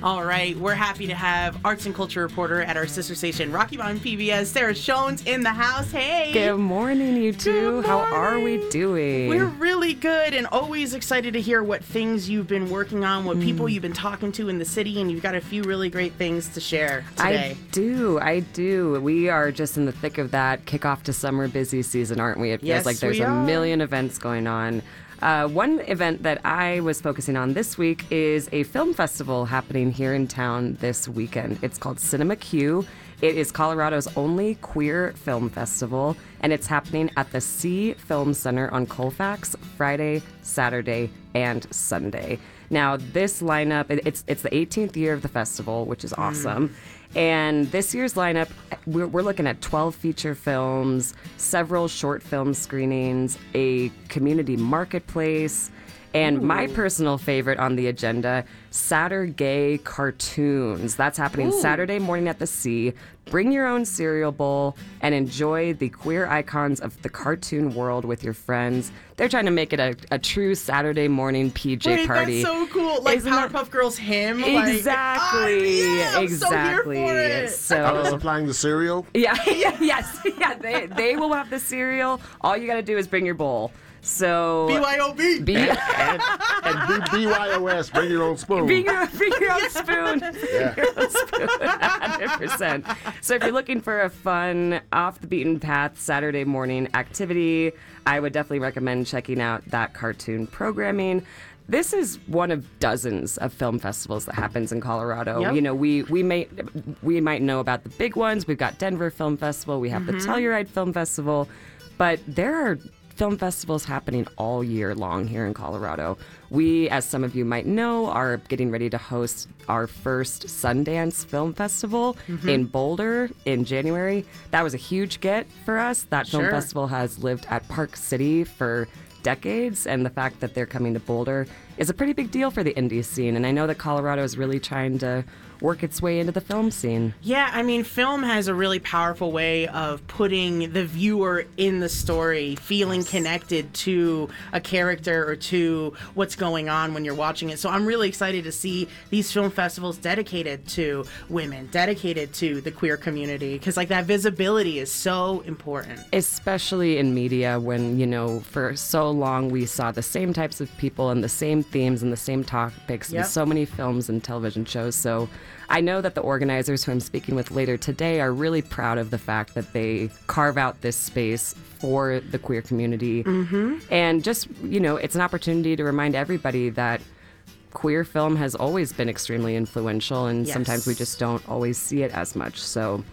All right, we're happy to have arts and culture reporter at our sister station, Rocky Mountain PBS, Sarah Shones, in the house. Hey! Good morning, you two. How are we doing? We're really good and always excited to hear what things you've been working on, what people you've been talking to in the city, and you've got a few really great things to share today. I do. We are just in the thick of that kickoff to summer busy season, aren't we? It feels like there's a million events going on. One event that I was focusing on this week is a film festival happening here in town this weekend. It's called Cinema Q. It is Colorado's only queer film festival, and it's happening at the C Film Center on Colfax Friday, Saturday, and Sunday. Now, this lineup, it's the 18th year of the festival, which is awesome. And this year's lineup, we're looking at 12 feature films, several short film screenings, a community marketplace, and my personal favorite on the agenda, Saturday cartoons. That's happening Saturday morning at the C. Bring your own cereal bowl and enjoy the queer icons of the cartoon world with your friends. They're trying to make it a true Saturday morning PJ party. That's so cool. Like Powerpuff Girls hymn. Exactly. I'm exactly. So here for it. So, are they supplying the cereal? Yeah. Yes. Yeah. They will have the cereal. All you got to do is bring your bowl. So BYOB. And BYOS, bring your own spoon. Bring your own spoon. Yeah. Bring your own spoon, 100%. So if you're looking for a fun, off-the-beaten-path Saturday morning activity, I would definitely recommend checking out that cartoon programming. This is one of dozens of film festivals that happens in Colorado. Yep. You know, we might know about the big ones. We've got Denver Film Festival. We have the Telluride Film Festival. But there are film festivals happening all year long here in Colorado. We, as some of you might know, are getting ready to host our first Sundance Film Festival in Boulder in January. That was a huge get for us. That film festival has lived at Park City for decades, and the fact that they're coming to Boulder is a pretty big deal for the indie scene. And I know that Colorado is really trying to work its way into the film scene. Yeah, I mean, film has a really powerful way of putting the viewer in the story, feeling connected to a character or to what's going on when you're watching it. So I'm really excited to see these film festivals dedicated to women, dedicated to the queer community, because like that visibility is so important. Especially in media when, you know, for so long we saw the same types of people and the same themes and the same topics in so many films and television shows. So I know that the organizers who I'm speaking with later today are really proud of the fact that they carve out this space for the queer community. And just, you know, it's an opportunity to remind everybody that queer film has always been extremely influential, and sometimes we just don't always see it as much. So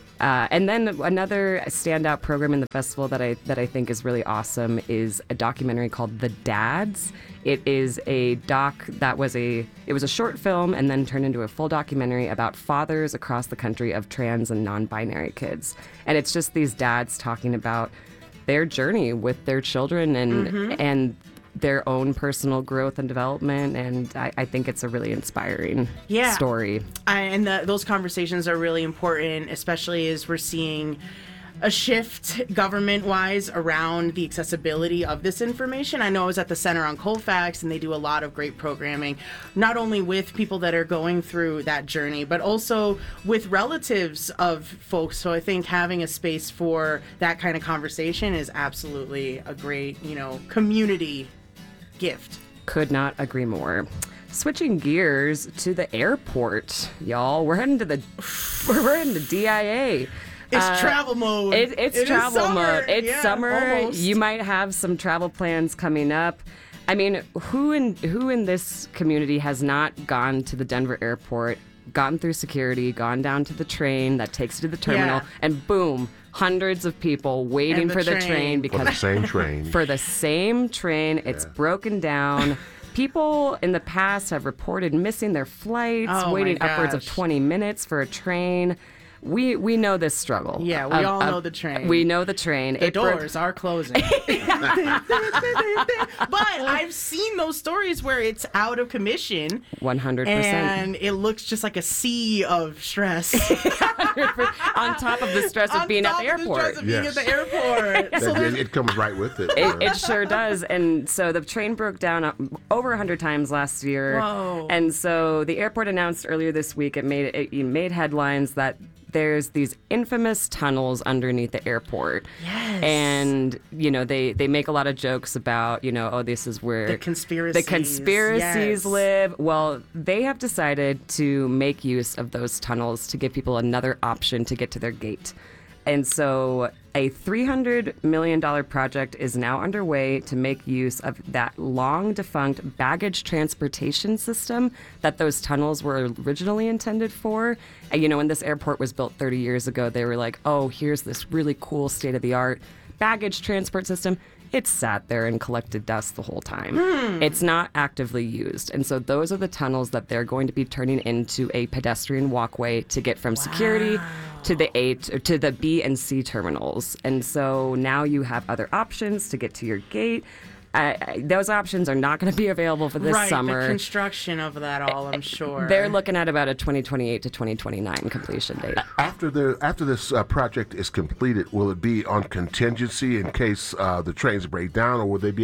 and then another standout program in the festival that I think is really awesome is a documentary called The Dads. It is a doc that was a short film and then turned into a full documentary about fathers across the country of trans and non-binary kids. And it's just these dads talking about their journey with their children and their own personal growth and development, and I think it's a really inspiring story. And those conversations are really important, especially as we're seeing a shift government-wise around the accessibility of this information. I know I was at the Center on Colfax, and they do a lot of great programming, not only with people that are going through that journey, but also with relatives of folks. So I think having a space for that kind of conversation is absolutely a great, you know, community gift. Could not agree more. Switching gears to the airport, y'all. We're heading to DIA. It's travel mode. It's travel mode. It's summer. Almost. You might have some travel plans coming up. I mean, who in this community has not gone to the Denver airport, gotten through security, gone down to the train that takes you to the terminal, and boom, hundreds of people waiting for the train because for the same train. For the same train, it's broken down. People in the past have reported missing their flights, waiting upwards of 20 minutes for a train. we know this struggle. Yeah, we all know the train. We know the train. The doors are closing. But I've seen those stories where it's out of commission. 100%. And it looks just like a sea of stress. On top of the stress of being at the airport. So it comes right with it. It sure does. And so the train broke down over 100 times last year. Whoa. And so the airport announced earlier this week, it made headlines that there's these infamous tunnels underneath the airport. Yes. And, they make a lot of jokes about, this is where the conspiracies yes. live. Well, they have decided to make use of those tunnels to give people another option to get to their gate. And so a $300 million project is now underway to make use of that long-defunct baggage transportation system that those tunnels were originally intended for. And, when this airport was built 30 years ago, they were like, oh, here's this really cool state-of-the-art baggage transport system. It sat there and collected dust the whole time. It's not actively used. And so those are the tunnels that they're going to be turning into a pedestrian walkway to get from security to the B and C terminals. And so now you have other options to get to your gate. Those options are not going to be available for this summer. The construction of that all, I'm sure. They're looking at about a 2028 to 2029 completion date. After this project is completed, will it be on contingency in case the trains break down, or will a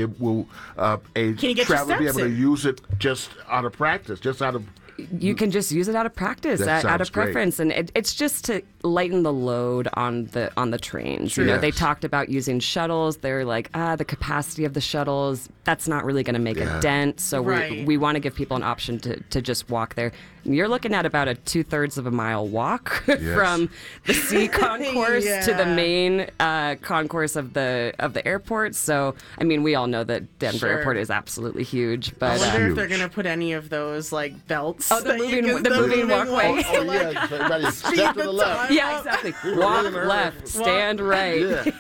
traveler be able to use it just out of practice, You can just use it out of practice, out of preference, great. And it's just to lighten the load on the trains. Sure. They talked about using shuttles. They're like, the capacity of the shuttles, that's not really going to make a dent. So we want to give people an option to just walk there. You're looking at about a 2/3 of a mile walk from the C concourse to the main concourse of the airport. So we all know that Denver Airport is absolutely huge. But I wonder if they're going to put any of those belts. Oh, the moving walkway. So everybody step to the left. Yeah, exactly. Walk left, stand right.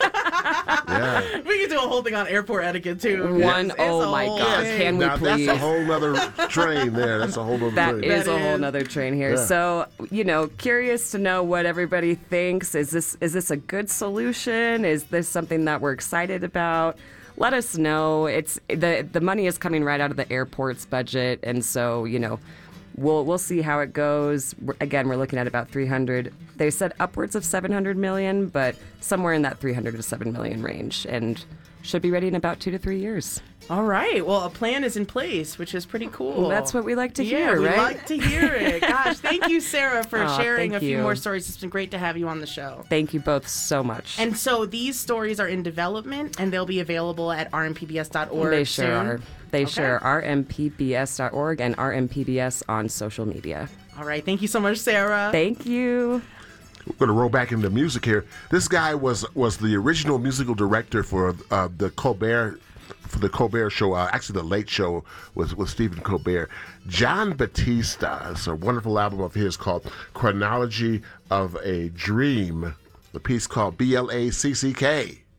Yeah. We could do a whole thing on airport etiquette too. Oh my gosh, can we please? That's a whole other train there. That's a whole other train. That is a whole other train here. Yeah. So, curious to know what everybody thinks. Is this a good solution? Is this something that we're excited about? Let us know. It's the money is coming right out of the airport's budget, and so we'll see how it goes. Again, we're looking at about 300. They said upwards of 700 million, but somewhere in that 300 to 7 million range, and should be ready in about 2 to 3 years. All right. Well, a plan is in place, which is pretty cool. That's what we like to hear, right? We like to hear it. Gosh, thank you, Sarah, for sharing a few more stories. It's been great to have you on the show. Thank you both so much. And so these stories are in development, and they'll be available at rmpbs.org. They sure are. They sure are. rmpbs.org and rmpbs on social media. All right. Thank you so much, Sarah. Thank you. We're going to roll back into music here. This guy was the original musical director for the Colbert Show, actually the Late Show with Stephen Colbert. John Batista. It's a wonderful album of his called Chronology of a Dream. The piece called BLACCK.